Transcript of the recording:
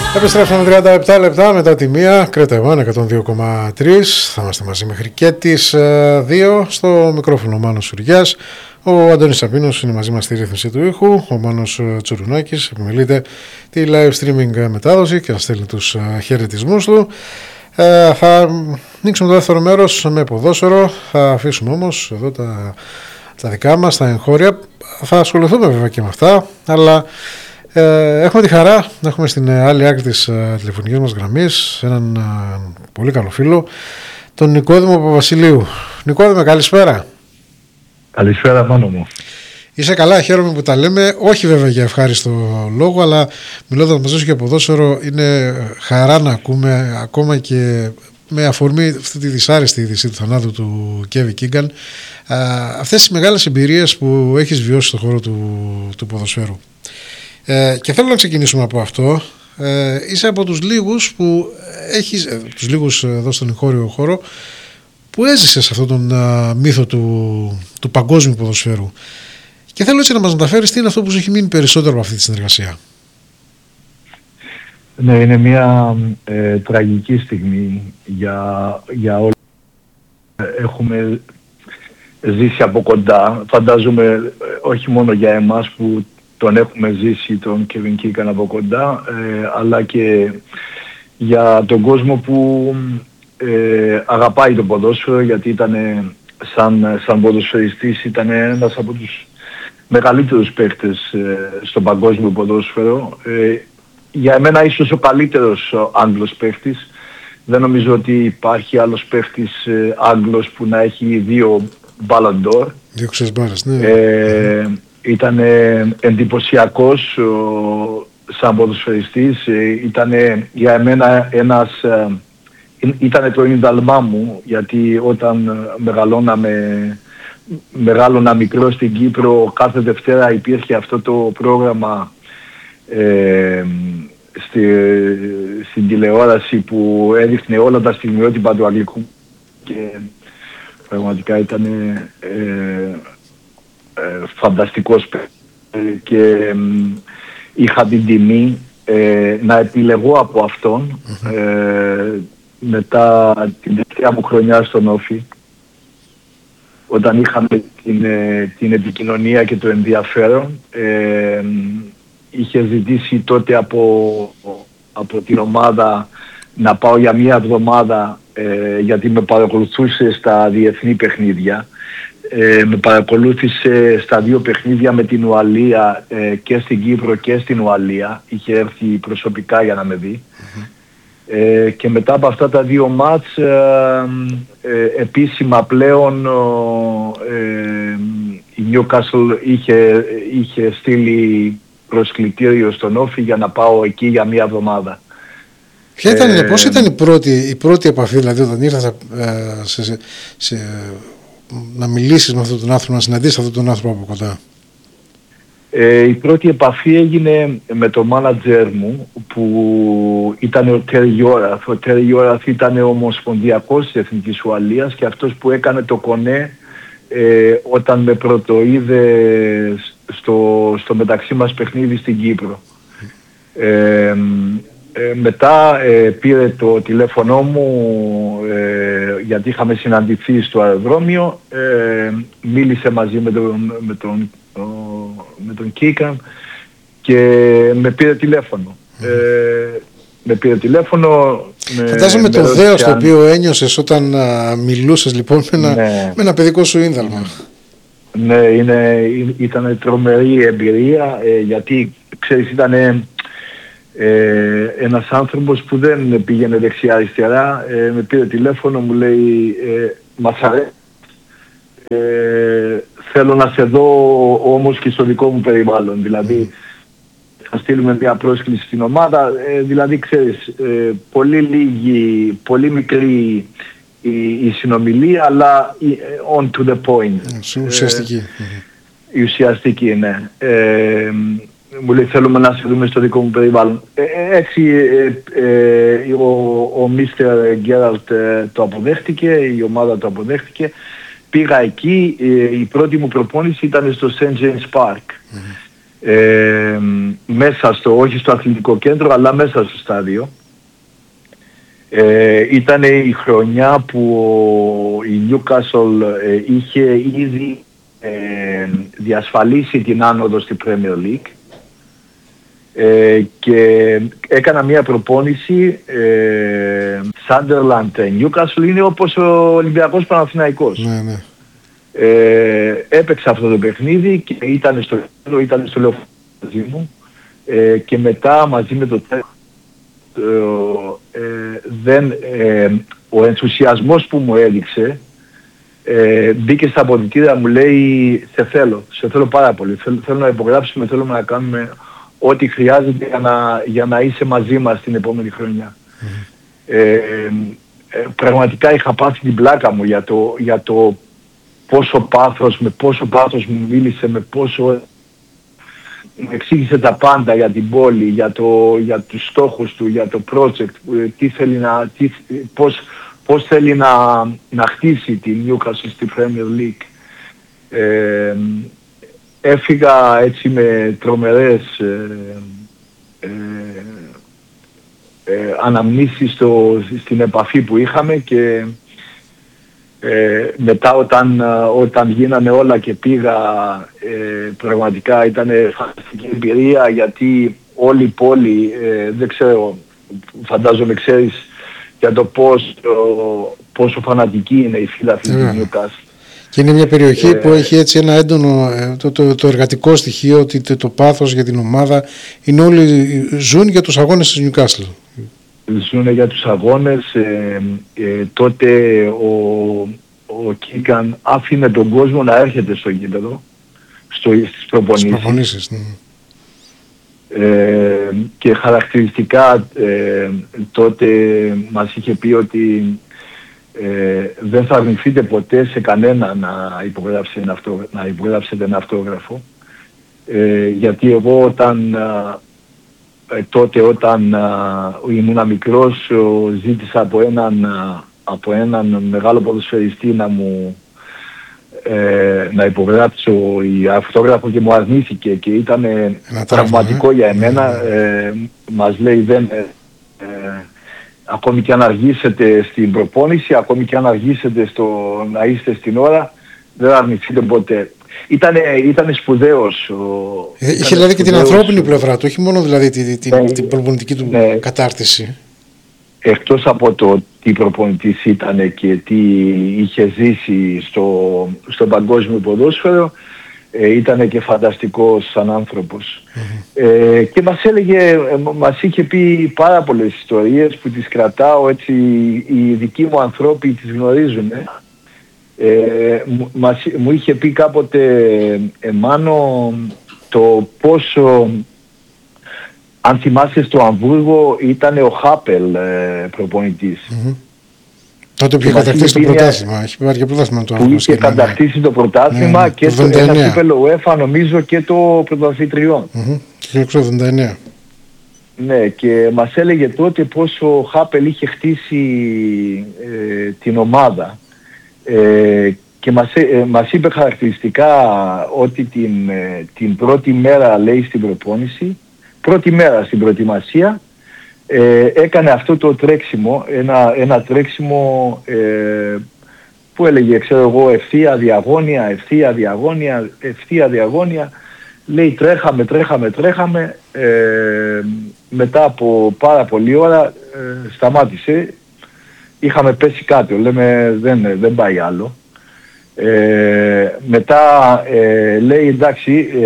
Επιστρέφουμε 37 λεπτά μετά τη μία. Κρέτα One 102,3. Θα είμαστε μαζί μέχρι και τις 2. Στο μικρόφωνο ο Μάνος Σουριάς. Ο Αντώνης Σαπίνος είναι μαζί μας στη ρύθμιση του ήχου. Ο Μάνος Τσουρουνάκης επιμελείται τη live streaming μετάδοση και να στέλνει τους χαιρετισμούς του. Θα ανοίξουμε το δεύτερο μέρος με ποδόσφαιρο. Θα αφήσουμε όμως εδώ τα δικά μας, τα εγχώρια. Θα ασχοληθούμε βέβαια και με αυτά, αλλά έχουμε τη χαρά να έχουμε στην άλλη άκρη της τηλεφωνικής μας γραμμής έναν πολύ καλό φίλο, τον Νικόδημο Παπαβασιλείου. Νικόδημε, καλησπέρα. Καλησπέρα, Μάνο μου. Είσαι καλά, χαίρομαι που τα λέμε. Όχι βέβαια για ευχάριστο λόγο, αλλά μιλώντας μαζί σου για ποδόσφαιρο, είναι χαρά να ακούμε ακόμα και με αφορμή αυτή τη δυσάρεστη είδηση του θανάτου του Κέβι Κίγκαν, αυτές τις μεγάλες εμπειρίες που έχεις βιώσει στον χώρο του ποδοσφαίρου. Και θέλω να ξεκινήσουμε από αυτό. Είσαι από τους λίγους που έχεις, τους λίγους εδώ στον εγχώριο χώρο, που έζησες αυτόν τον μύθο του παγκόσμιου ποδοσφαίρου. Και θέλω έτσι να μας μεταφέρεις τι είναι αυτό που σου έχει μείνει περισσότερο από αυτή τη συνεργασία. Ναι, είναι μια τραγική στιγμή για όλους. Έχουμε ζήσει από κοντά, φαντάζομαι όχι μόνο για εμάς που τον έχουμε ζήσει τον Κέβιν Κίγκαν από κοντά, αλλά και για τον κόσμο που αγαπάει το ποδόσφαιρο, γιατί ήταν σαν ποδοσφαιριστής ήταν ένας από τους μεγαλύτερους παίκτες στο παγκόσμιο ποδόσφαιρο. Για εμένα ίσως ο καλύτερος Άγγλος παίκτης. Δεν νομίζω ότι υπάρχει άλλος παίκτης Άγγλος που να έχει 2 Ballon d'Or. 2 ξεσμπάρες, ναι. Ήταν εντυπωσιακός σαν ποδοσφαιριστής. Ήταν για εμένα ήταν το ίνδαλμά μου, γιατί όταν μεγάλωνα μικρό στην Κύπρο, κάθε Δευτέρα υπήρχε αυτό το πρόγραμμα στην τηλεόραση που έδειχνε όλα τα στιγμιότυπα του αγγλικού, και πραγματικά ήταν φανταστικός, και είχα την τιμή να επιλεγώ από αυτόν μετά την τελευταία μου χρονιά στον Όφη, όταν είχαμε την επικοινωνία και το ενδιαφέρον. Είχε ζητήσει τότε από την ομάδα να πάω για 1 εβδομάδα, γιατί με παρακολουθούσε στα διεθνή παιχνίδια. Με παρακολούθησε στα 2 παιχνίδια με την Ουαλία, και στην Κύπρο και στην Ουαλία. Είχε έρθει προσωπικά για να με δει. Και μετά από αυτά τα 2 μάτς, επίσημα πλέον η Newcastle είχε στείλει προσκλητήριο στον Όφη για να πάω εκεί για 1 εβδομάδα. Πώς ήταν η πρώτη επαφή, δηλαδή όταν ήρθατε να μιλήσεις με αυτόν τον άνθρωπο, να συναντήσεις αυτόν τον άνθρωπο από κοντά? Η πρώτη επαφή έγινε με το μάνατζερ μου, που ήταν ο Τέρι Γιόραθ. Ο Τέρι Γιόραθ ήταν ομοσπονδιακός της Εθνικής Ουαλίας και αυτός που έκανε το κονέ όταν με πρωτοείδε στο μεταξύ μας παιχνίδι στην Κύπρο. Μετά πήρε το τηλέφωνο μου, γιατί είχαμε συναντηθεί στο αεροδρόμιο, μίλησε μαζί με τον Κίγκαν και με πήρε τηλέφωνο. Φαντάζομαι το δέος το οποίο ένιωσες όταν μιλούσες λοιπόν με ένα παιδικό σου ίνδαλμα. Ναι, ήταν τρομερή εμπειρία, γιατί ξέρεις, ήταν ένας άνθρωπος που δεν πήγαινε δεξιά-αριστερά. Με πήρε τηλέφωνο, μου λέει μας αρέσει, θέλω να σε δω όμως και στο δικό μου περιβάλλον, δηλαδή θα στείλουμε μια πρόσκληση στην ομάδα, δηλαδή ξέρεις, πολύ λίγη, πολύ μικρή η συνομιλία, αλλά on to the point. Ουσιαστική. Η ουσιαστική, ναι. Μου λέει θέλουμε να σε δούμε στο δικό μου περιβάλλον. Έτσι ο Μίστερ Γκέραλτ το αποδέχτηκε, η ομάδα το αποδέχτηκε. Πήγα εκεί, η πρώτη μου προπόνηση ήταν στο St. James Park. μέσα όχι στο αθλητικό κέντρο, αλλά μέσα στο στάδιο. Ήταν η χρονιά που η Newcastle είχε ήδη διασφαλίσει την άνοδο στη Premier League, και έκανα μια προπόνηση. Sunderland Newcastle είναι όπως ο Ολυμπιακός Παναθηναϊκός. Ναι. Έπαιξα αυτό το παιχνίδι και ήταν στο λεωφορείο μαζί μου, και μετά μαζί με το ο ενθουσιασμός που μου έδειξε, μπήκε στα αποδυτήρια, μου λέει σε θέλω πάρα πολύ, θέλω να υπογράψουμε, θέλω να κάνουμε ό,τι χρειάζεται για να είσαι μαζί μας την επόμενη χρονιά. Πραγματικά είχα πάθει την πλάκα μου για το με πόσο πάθος μου μίλησε, μου εξήγησε τα πάντα για την πόλη, για τους στόχους του, για το project, πώς θέλει να χτίσει την Newcastle στη Premier League. Έφυγα έτσι με τρομερές αναμνήσεις στην επαφή που είχαμε, και μετά όταν γίνανε όλα και πήγα, πραγματικά ήταν φανταστική εμπειρία, γιατί όλη η πόλη, δεν ξέρω, φαντάζομαι ξέρεις για το πόσο φανατική είναι η φίλαθλοι του Newcastle. Και είναι μια περιοχή που έχει έτσι ένα έντονο το εργατικό στοιχείο, ότι το πάθος για την ομάδα είναι, όλοι ζουν για τους αγώνες της Newcastle. Ζουν για τους αγώνες. Τότε ο Κίκαν άφηνε τον κόσμο να έρχεται στο γήπεδο, στις προπονήσεις. Ναι. Και χαρακτηριστικά τότε μας είχε πει ότι δεν θα αρνηθείτε ποτέ σε κανένα να υπογράψετε ένα αυτόγραφο, γιατί εγώ τότε όταν ήμουν μικρός, ζήτησα από έναν μεγάλο ποδοσφαιριστή να υπογράψω αυτόγραφο, και μου αρνήθηκε, και ήταν τραυματικό για εμένα. Μας λέει ακόμη και αν αργήσετε στην προπόνηση, ακόμη και αν αργήσετε να είστε στην ώρα, δεν αρνηθείτε ποτέ. Ήτανε σπουδαίος. Είχε δηλαδή και την ανθρώπινη πλευρά του, όχι μόνο δηλαδή την προπονητική του κατάρτιση. Εκτός από το τι προπονητής ήταν και τι είχε ζήσει στο παγκόσμιο ποδόσφαιρο, ήταν και φανταστικός σαν άνθρωπος. Και μας είχε πει πάρα πολλές ιστορίες που τις κρατάω, έτσι οι δικοί μου ανθρώποι τις γνωρίζουν. Μου είχε πει κάποτε, Μάνο, το πόσο, αν θυμάσαι, στο Αμβούργο ήταν ο Χάπελ προπονητής. Τότε που είχε κατακτήσει το πρωτάθλημα. Έχει πάρει και πρωτάθλημα το Που είχε κατακτήσει το πρωτάθλημα και ένα κύπελλο UEFA, νομίζω, και το πρωταθλητριών. Το 1979. Ναι, και μας έλεγε τότε πως ο Χάπελ είχε χτίσει την ομάδα, και μας είπε χαρακτηριστικά ότι την πρώτη μέρα, λέει, στην προπόνηση, πρώτη μέρα στην προετοιμασία, έκανε αυτό το τρέξιμο, ένα τρέξιμο που έλεγε, ξέρω εγώ, ευθεία διαγώνια, λέει, τρέχαμε, μετά από πάρα πολλή ώρα σταμάτησε, είχαμε πέσει κάτω, λέμε δεν πάει άλλο. Μετά λέει, εντάξει,